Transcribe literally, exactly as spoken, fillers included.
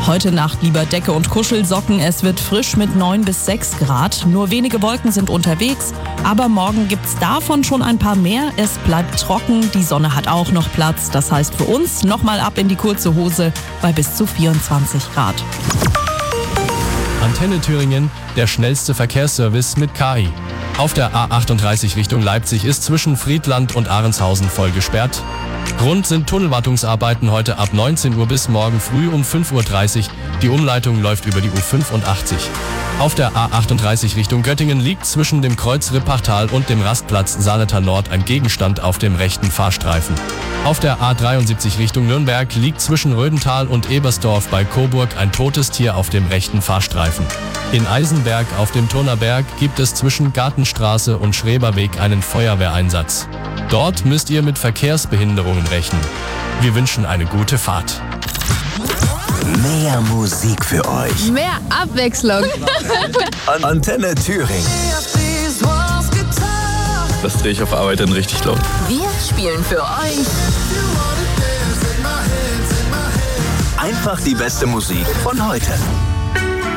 Heute Nacht lieber Decke und Kuschelsocken. Es wird frisch mit neun bis sechs Grad. Nur wenige Wolken sind unterwegs. Aber morgen gibt's davon schon ein paar mehr. Es bleibt trocken. Die Sonne hat auch noch Platz. Das heißt für uns nochmal ab in die kurze Hose bei bis zu vierundzwanzig Grad. Antenne Thüringen, der schnellste Verkehrsservice mit K I. Auf der A achtunddreißig Richtung Leipzig ist zwischen Friedland und Ahrenshausen voll gesperrt. Grund sind Tunnelwartungsarbeiten heute ab neunzehn Uhr bis morgen früh um fünf Uhr dreißig. Die Umleitung läuft über die U fünfundachtzig. Auf der A achtunddreißig Richtung Göttingen liegt zwischen dem Kreuz Rippachtal und dem Rastplatz Saaletal Nord ein Gegenstand auf dem rechten Fahrstreifen. Auf der A dreiundsiebzig Richtung Nürnberg liegt zwischen Rödental und Ebersdorf bei Coburg ein totes Tier auf dem rechten Fahrstreifen. In Eisenberg auf dem Turnerberg gibt es zwischen Gartenstraße und Schreberweg einen Feuerwehreinsatz. Dort müsst ihr mit Verkehrsbehinderungen rechnen. Wir wünschen eine gute Fahrt. Mehr Musik für euch. Mehr Abwechslung. Antenne Thüringen. Das drehe ich auf Arbeit dann richtig laut. Wir spielen für euch Einfach die beste Musik von heute.